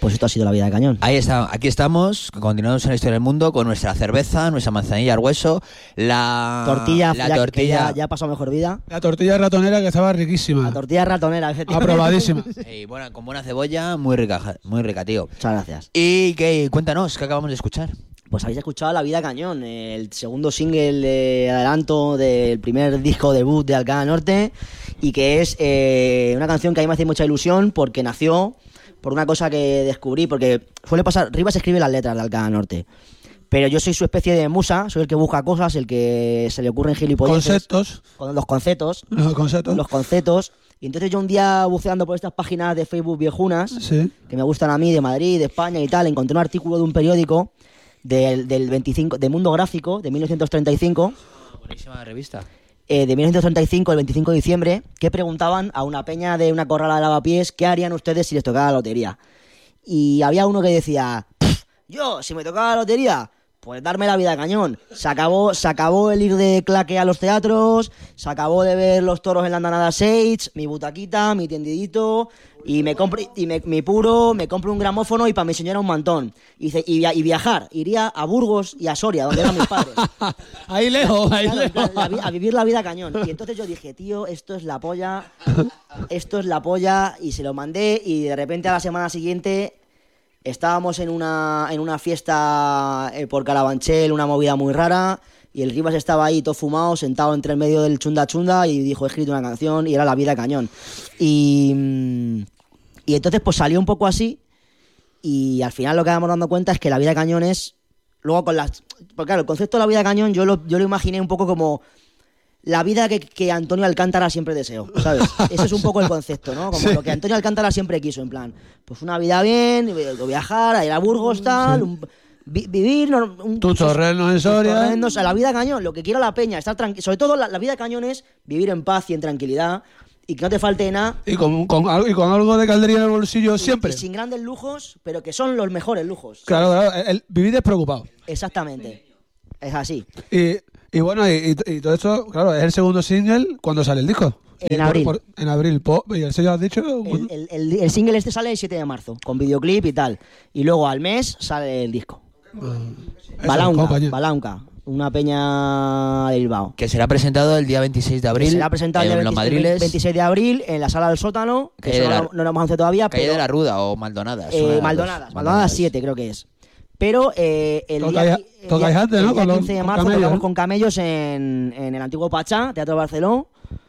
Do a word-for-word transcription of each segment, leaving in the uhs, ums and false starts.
Pues esto ha sido La Vida de Cañón. Ahí está, aquí estamos, continuamos en la historia del mundo con nuestra cerveza, nuestra manzanilla al hueso, la Tortilla, la ya, tortilla, ya, ya ha pasado mejor vida. La tortilla ratonera que estaba riquísima. La tortilla ratonera, efectivamente. Aprobadísima. y bueno, con buena cebolla, muy rica, muy rica, tío. Muchas gracias. Y que cuéntanos, ¿qué acabamos de escuchar? Pues habéis escuchado La Vida de Cañón, el segundo single de adelanto del primer disco debut de Alcalá Norte, y que es eh, una canción que a mí me hace mucha ilusión porque nació por una cosa que descubrí, porque suele pasar, Rivas escribe las letras de Alcalá Norte, pero yo soy su especie de musa, soy el que busca cosas, el que se le ocurren gilipolleces. Conceptos. Con los conceptos. Los conceptos. Los conceptos. Y entonces yo un día buceando por estas páginas de Facebook viejunas, Sí. que me gustan a mí, de Madrid, de España y tal, encontré un artículo de un periódico del, del veinticinco, de Mundo Gráfico, de mil novecientos treinta y cinco. Buenísima revista. Eh, de mil novecientos treinta y cinco, el veinticinco de diciembre, que preguntaban a una peña de una corrala de lavapiés qué harían ustedes si les tocara la lotería. Y había uno que decía, yo, si me tocaba la lotería, pues darme La Vida de Cañón. Se acabó, se acabó el ir de claque a los teatros, se acabó de ver los toros en la andanada Sage, mi butaquita, mi tiendidito, y me compro, y me, mi puro, me compro un gramófono y para mi señora un mantón. Y, dice, y, via- y viajar, iría a Burgos y a Soria, donde eran mis padres. Ahí lejos, ahí Claro, en lejos. plan, la vi- a vivir la vida cañón. Y entonces yo dije, tío, esto es la polla, esto es la polla, y se lo mandé, y de repente a la semana siguiente estábamos en una, en una fiesta eh, por Carabanchel, una movida muy rara, y el Rivas estaba ahí todo fumado, sentado entre el medio del chunda chunda, y dijo, he escrito una canción, y era La Vida cañón. Y, mm, y entonces pues salió un poco así, y al final lo que vamos dando cuenta es que La Vida cañón es, luego con las... Porque claro, el concepto de La Vida cañón yo lo, yo lo imaginé un poco como la vida que, que Antonio Alcántara siempre deseó, ¿sabes? Ese es un poco el concepto, ¿no? Como Sí. lo que Antonio Alcántara siempre quiso, en plan, pues una vida bien, viajar, ir a Burgos, tal, Sí. un- vi- vivir... no- un, Tus torrenos en tus Soria. torrendos, o sea, la vida cañón, lo que quiera la peña, estar tranquilo. Sobre todo la, la vida cañón es vivir en paz y en tranquilidad y que no te falte nada. Y con, con algo, y con algo de caldería en el bolsillo y- siempre. Y sin grandes lujos, pero que son los mejores lujos. Claro, claro. El, el vivir despreocupado. Exactamente. Es así. Y, y bueno, y, y- y todo esto, claro, es el segundo single cuando sale el disco. En Y abril. por- en abril. po- y el sello has dicho. El, el- el- el single este sale el siete de marzo, con videoclip y tal. Y luego al mes sale el disco. Eso, Balaunca, compañía. Balaunca, una peña de Bilbao. Que será presentado el día veintiséis de abril Será presentado el en día los veintiséis, Madriles, veintiséis de abril en la Sala del Sótano, que Calle eso de no, la- lo- no lo hemos anunciado todavía, calle pero de la Ruda o Maldonadas. eh, una de las Maldonadas, dos. Maldonadas siete creo que es. Pero eh, el día, Tocáis- el día- tocáis antes, ¿no? el día Con los- quince de con marzo camellos, tocamos ¿no? con camellos en, en el antiguo Pachá, Teatro Barceló.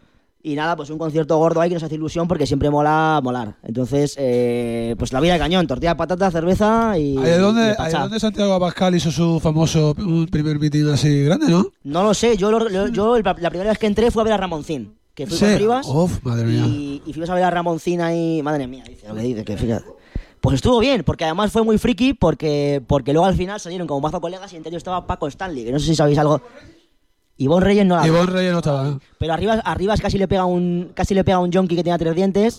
Y nada, pues un concierto gordo ahí que nos hace ilusión porque siempre mola molar. Entonces, eh, pues La Vida de Cañón, tortilla de patata, cerveza y. Ahí es y donde, el ahí es Pachá. donde Santiago Abascal hizo su famoso un primer mitin así grande, ¿no? No lo sé, yo, lo- lo- yo la la primera vez que entré fue a ver a Ramoncín, que fui con Rivas. Uf, madre mía. Y, y fuimos a ver a Ramoncín ahí, madre mía, dice lo que dice, que fíjate. Pues estuvo bien, porque además fue muy friki, porque, porque luego al final salieron como mazo colegas y entre ellos estaba Paco Stanley, que no sé si sabéis algo. Ivonne Reyes no la Ivonne Reyes no estaba, ¿no? pero arriba, arriba casi le pega un casi le pega un yonki que tenía tres dientes,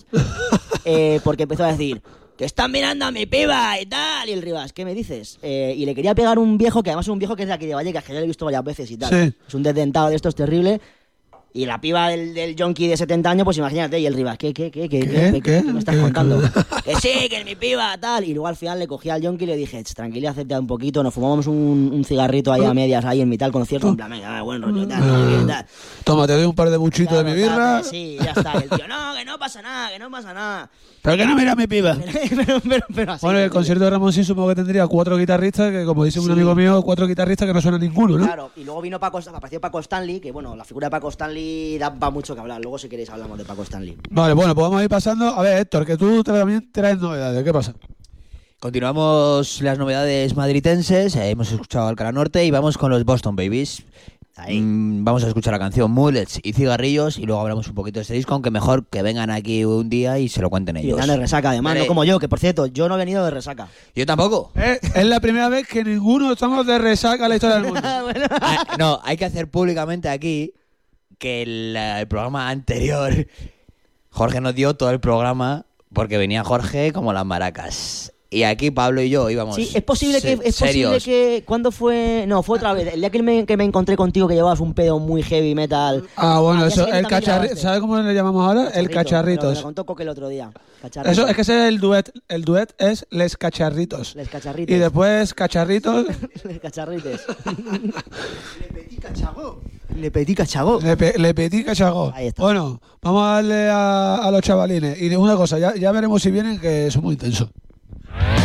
eh, porque empezó a decir que están mirando a mi piba y tal, y el Rivas, ¿qué me dices? Eh, y le quería pegar un viejo, que además es un viejo que es de aquí de Vallecas, que ya lo he visto varias veces y tal. Sí. Es un desdentado de estos terrible. Y la piba del, del yonki de setenta años, pues imagínate, y el Rivas, ¿qué, qué, qué, qué, ¿Qué? qué, qué, ¿Qué? qué me estás ¿Qué? contando? Que sí, que es mi piba, tal. Y luego al final le cogí al yonki y le dije, "Ch, tranquila, acepta un poquito, nos fumamos un, un cigarrito ahí a medias, ahí en mitad del concierto, en plan, venga, buen rollo, tal, tal, tal". Toma, te doy un par de buchitos Claro, de mi tal, birra. tal, Sí, ya está. Y el tío, no, que no pasa nada, que no pasa nada. Pero que no mira a mi piba. pero, pero, pero así. Bueno, el concierto de Ramón sí supongo que tendría cuatro guitarristas, que como dice un Sí. amigo mío, cuatro guitarristas que no suena ninguno, ¿no? Claro, y luego vino Paco, apareció Paco Stanley, que bueno, la figura de Paco Stanley da para mucho que hablar. Luego, si queréis, hablamos de Paco Stanley. Vale, bueno, pues vamos a ir pasando. A ver, Héctor, que tú también traes novedades. ¿Qué pasa? Continuamos las novedades madritenses, eh, hemos escuchado Alcalá Norte y vamos con los Boston Babies. Ahí. Mm, vamos a escuchar la canción Mullets y Cigarrillos y luego hablamos un poquito de este disco, aunque mejor que vengan aquí un día y se lo cuenten Y ellos. vendrán de resaca, además, Vale. no como yo, que por cierto, yo no he venido de resaca. Yo tampoco. Eh, es la primera vez que ninguno estamos de resaca en la historia del mundo. Ah, no, hay que hacer públicamente aquí que el, el programa anterior, Jorge nos dio todo el programa porque venía Jorge como las maracas. y aquí Pablo y yo íbamos. Sí, es posible que. Es serios. posible que. ¿Cuándo fue? No, fue otra vez. El día que me, que me encontré contigo que llevabas un pedo muy heavy metal. Ah, bueno, Al día eso, siguiente el también cacharrito. grabaste. ¿Sabes cómo le llamamos ahora? El Cacharrito, Me lo, me cacharritos. lo contó Coque el otro día. Cacharritos. Eso es que ese es el duet. El duet es les cacharritos. Les cacharritos. Y después cacharritos. Les cacharrites. Le petit cacharro. Le petit cacharro. Le, pe- le petit cacharro. Ahí está. Bueno, vamos a darle a, a los chavalines. Y una cosa, ya, ya veremos si vienen, que son muy intensos.